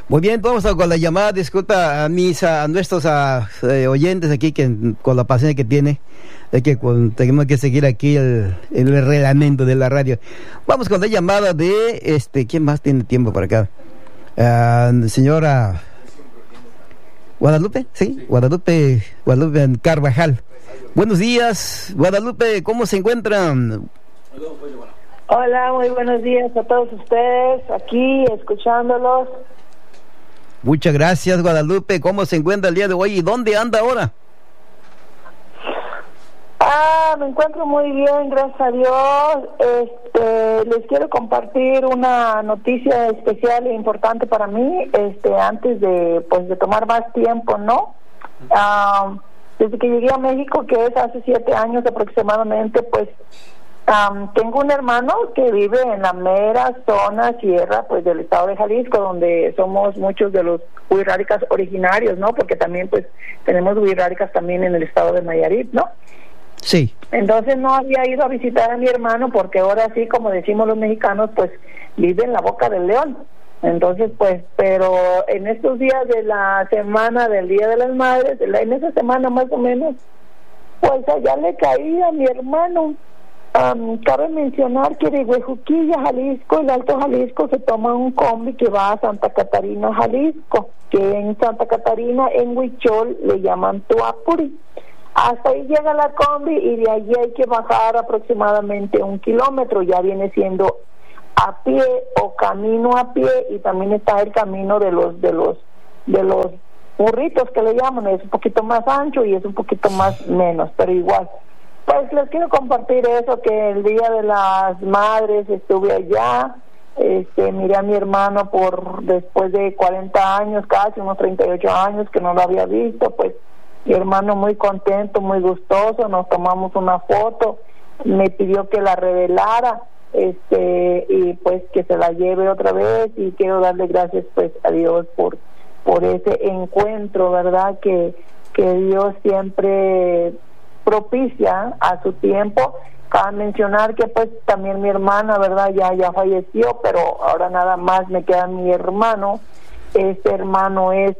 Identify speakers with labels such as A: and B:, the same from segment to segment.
A: Muy bien, vamos con la llamada. Disculpa a nuestros oyentes aquí que con la paciencia que tiene, que tenemos que seguir aquí el reglamento de la radio. Vamos con la llamada de ¿quién más tiene tiempo para acá? Señora Guadalupe, sí, Guadalupe Carvajal. Buenos días, Guadalupe, ¿cómo se encuentran?
B: Hola, muy buenos días a todos ustedes, aquí escuchándolos.
A: Muchas gracias, Guadalupe. ¿Cómo se encuentra el día de hoy y dónde anda ahora?
B: Me encuentro muy bien, gracias a Dios. Les quiero compartir una noticia especial e importante para mí, antes de tomar más tiempo, ¿no? Desde que llegué a México, que es hace 7 años aproximadamente, tengo un hermano que vive en la mera zona sierra, del estado de Jalisco, donde somos muchos de los huirráricas originarios, ¿no? Porque también, tenemos huirráricas también en el estado de Nayarit, ¿no?
A: Sí.
B: Entonces no había ido a visitar a mi hermano porque ahora sí, como decimos los mexicanos, vive en la boca del león. Entonces, pero en estos días de la semana del Día de las Madres, en esa semana más o menos, allá le caí a mi hermano. Cabe mencionar que de Huejuquilla, Jalisco, el Alto Jalisco, se toma un combi que va a Santa Catarina, Jalisco, que en Santa Catarina, en Huichol, le llaman Tuapuri. Hasta ahí llega la combi y de allí hay que bajar aproximadamente 1 kilómetro, ya viene siendo a pie o camino a pie, y también está el camino de los burritos que le llaman, es un poquito más ancho y es un poquito más menos, pero igual. Les quiero compartir eso, que el Día de las Madres estuve allá, miré a mi hermano después de 40 años, casi unos 38 años que no lo había visto, mi hermano muy contento, muy gustoso, nos tomamos una foto, me pidió que la revelara, y que se la lleve otra vez, y quiero darle gracias a Dios por ese encuentro, ¿verdad? Que Dios siempre propicia a su tiempo. Cabe mencionar que también mi hermana, ¿verdad? Ya falleció, pero ahora nada más me queda mi hermano. Este hermano es,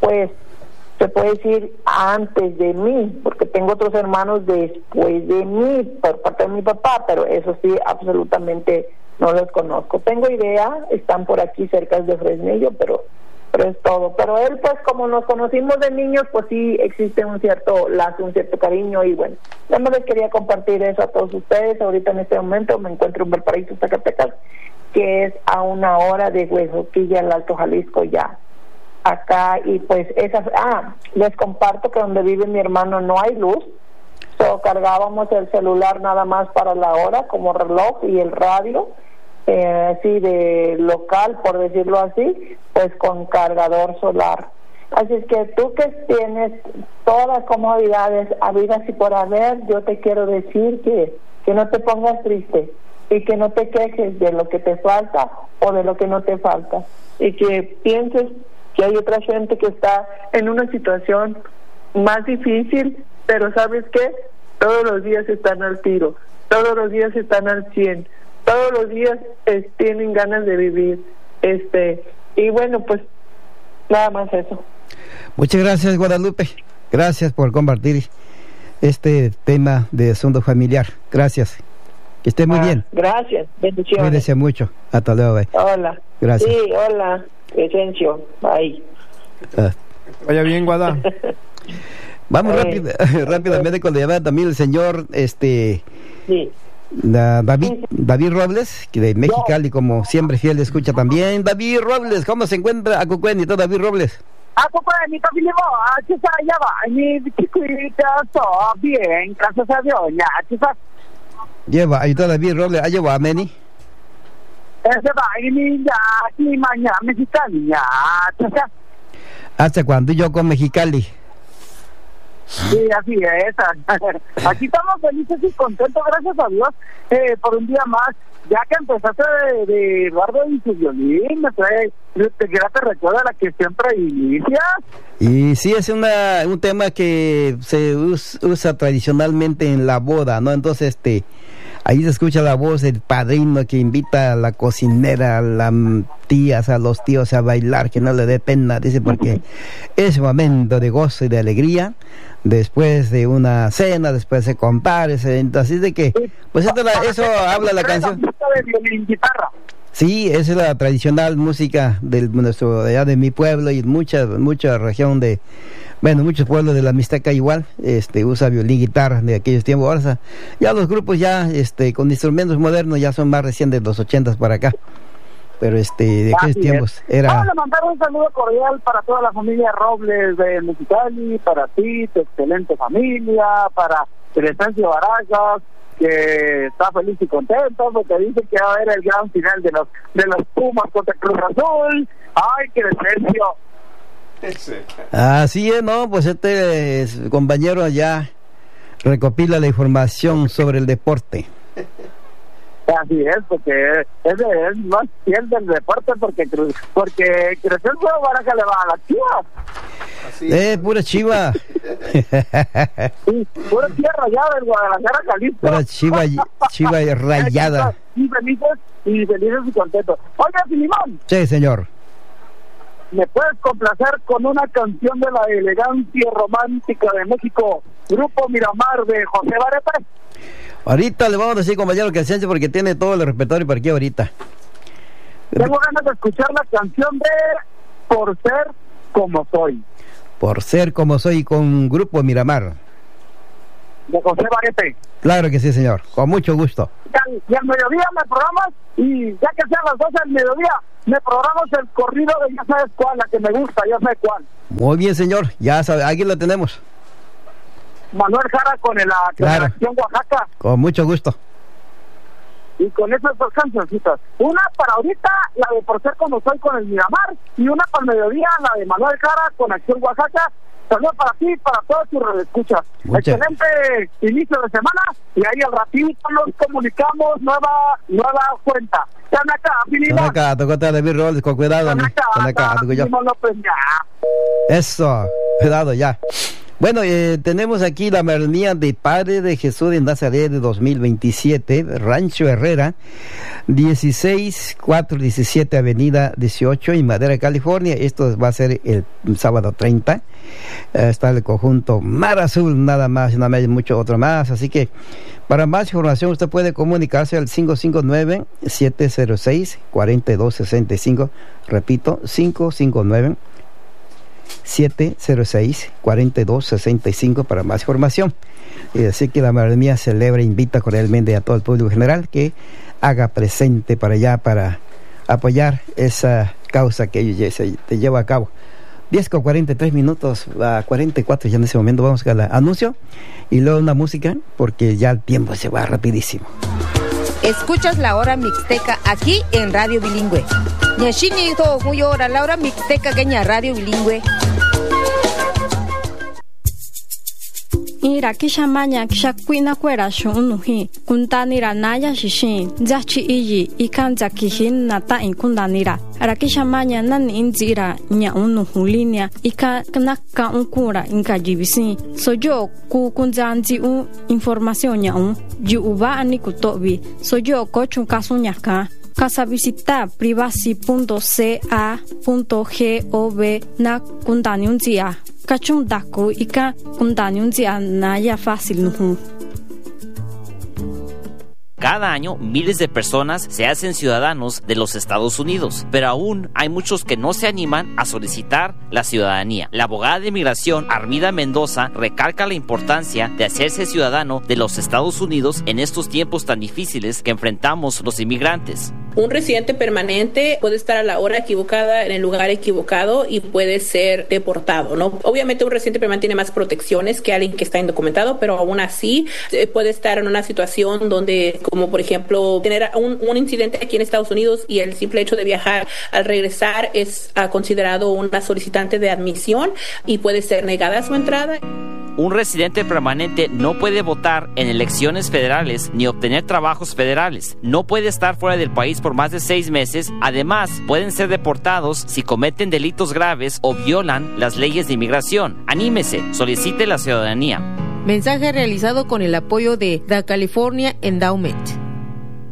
B: se puede decir, antes de mí, porque tengo otros hermanos después de mí, por parte de mi papá, pero eso sí, absolutamente no los conozco. Tengo idea, están por aquí cerca de Fresnillo, pero es todo. Pero él, como nos conocimos de niños, sí existe un cierto lazo, un cierto cariño, y bueno, nada más les quería compartir eso a todos ustedes. Ahorita en este momento me encuentro en Valparaíso, Zacatecas, que es a 1 hora de Huejuquilla, el Alto Jalisco, ya acá. Y les comparto que donde vive mi hermano no hay luz, cargábamos el celular nada más para la hora como reloj, y el radio así de local, por decirlo así, con cargador solar. Así es que tú que tienes todas las comodidades habidas y por haber, yo te quiero decir que no te pongas triste y que no te quejes de lo que te falta o de lo que no te falta, y que pienses que hay otra gente que está en una situación más difícil, pero ¿sabes qué? Todos los días están al tiro, todos los días están al 100, todos los días tienen ganas de vivir, y bueno, nada más eso.
A: Muchas gracias, Guadalupe. Gracias por compartir este tema de asunto familiar. Gracias. Que esté muy bien.
B: Gracias. Bendiciones.
A: Cuídese mucho. Hasta luego. Bye.
B: Hola.
A: Gracias.
B: Sí, hola. Presencio. Bye.
C: Vaya bien, Guada.
A: Vamos rápidamente con la llamada también el señor
B: sí.
A: David Robles, que de Mexicali, como siempre fiel escucha también. David Robles, ¿cómo se encuentra Acucuenito, David Robles?
D: Acucuenito, bien, gracias a Dios, ya,
A: lleva, ahí está David Robles, lleva a Meni. ¿Hasta cuándo yo con Mexicali?
D: Sí, así es. Aquí estamos felices y contentos, gracias a Dios, por un día más. Ya que empezaste de Eduardo y su violín, te recuerda la que siempre inicias.
A: Y sí, es un tema que se usa tradicionalmente en la boda, ¿no? Entonces, Ahí se escucha la voz del padrino que invita a la cocinera, a las tías, a los tíos a bailar, que no le dé pena, dice, porque es un momento de gozo y de alegría, después de una cena, después se compare, así de que, pues eso habla la canción.
D: De violín, guitarra.
A: Sí, esa es la tradicional música de allá de mi pueblo y mucha región de, bueno, muchos pueblos de la Mixteca igual, usa violín, guitarra de aquellos tiempos. Ahora ya los grupos ya, con instrumentos modernos ya son más recientes de los 80s para acá. Pero de aquellos tiempos era...
D: Vamos a mandar un saludo cordial para toda la familia Robles de Mexicali, para ti, tu excelente familia, para Crescencio Barajas, que está feliz y contento porque dice que va a haber el gran final de los Pumas contra Cruz Azul. ¡Ay, Crescencio!
A: Así es, ¿no? Pues compañero ya recopila la información sobre el deporte.
D: Así es, porque es más fiel del deporte porque Crescencio Barajas le va a la Chivas.
A: Pura Chiva.
D: Sí, pura tierra rayada del Guadalajara, Jalisco.
A: Pura Chiva rayada.
D: Y felices y contentos. Oiga, Filimón.
A: Sí, señor.
D: ¿Me puedes complacer con una canción de la elegancia romántica de México, Grupo Miramar de José Barete?
A: Ahorita le vamos a decir, compañero, que se porque tiene todo el repertorio para aquí ahorita.
D: Tengo ganas de escuchar la canción de Por Ser Como Soy.
A: Por Ser Como Soy, con Grupo Miramar.
D: De José Barete.
A: Claro que sí, señor, con mucho gusto.
D: Y al mediodía me programas, y ya que sean las 12 del mediodía, me programas el corrido de ya sabes cuál, la que me gusta, ya sabes cuál.
A: Muy bien, señor, ya sabe, aquí lo tenemos.
D: Manuel Jara con la Acción Oaxaca.
A: Con mucho gusto.
D: Y con esas dos cancioncitas. Una para ahorita, la de Por Ser Como Soy con el Miramar, y una para el mediodía, la de Manuel Jara con Acción Oaxaca. Saludos para ti y para todos tus radioescuchas. Excelente inicio de semana, y ahí al ratito nos comunicamos nueva cuenta. Están acá, Filimón.
A: Están acá, tocó de mis roles, con cuidado.
D: Están acá,
A: Filimón
D: López, ya.
A: Eso, cuidado ya. Bueno, tenemos aquí la melodía de Padre de Jesús de Nazaret de 2027, Rancho Herrera, 16417 Avenida 18 en Madera, California. Esto va a ser el sábado 30. Está el conjunto Mar Azul, nada más, no hay mucho otro más. Así que para más información usted puede comunicarse al 559-706-4265. Repito, 559-706-4265 para más información. Y decir que la Madre Mía celebra e invita cordialmente a todo el público general que haga presente para allá, para apoyar esa causa que ellos se lleva a cabo. 10:43 a 44 ya en ese momento. Vamos al anuncio y luego una música, porque ya el tiempo se va rapidísimo.
E: Escuchas La Hora Mixteca aquí en Radio Bilingüe. Nyashini to huyora La Hora Mixteca Kenya Radio Bilingüe.
F: Ira kisha manya kisha kwina kwera shunuhi kuntanira naya shishin zachi iyi ikanza kihin nata inkundanira ara kisha manya nan inzira nya unuhulinia ika knaka unkura inka jibisi sojo ku kunzanzi información nya ju uba ani kutobi sojo kochun kasunya ka Casa visita privacy.ca.gov na kundaniunzia. Kachum daku ika kundaniunzia na ya fácil nuhu.
G: Cada año, miles de personas se hacen ciudadanos de los Estados Unidos, pero aún hay muchos que no se animan a solicitar la ciudadanía. La abogada de inmigración, Armida Mendoza, recalca la importancia de hacerse ciudadano de los Estados Unidos en estos tiempos tan difíciles que enfrentamos los inmigrantes.
H: Un residente permanente puede estar a la hora equivocada, en el lugar equivocado, y puede ser deportado, ¿no? Obviamente un residente permanente tiene más protecciones que alguien que está indocumentado, pero aún así puede estar en una situación donde, como por ejemplo, tener un incidente aquí en Estados Unidos y el simple hecho de viajar al regresar es considerado una solicitante de admisión y puede ser negada su entrada.
G: Un residente permanente no puede votar en elecciones federales ni obtener trabajos federales. No puede estar fuera del país por más de 6 meses. Además, pueden ser deportados si cometen delitos graves o violan las leyes de inmigración. Anímese, solicite la ciudadanía.
E: Mensaje realizado con el apoyo de The California Endowment.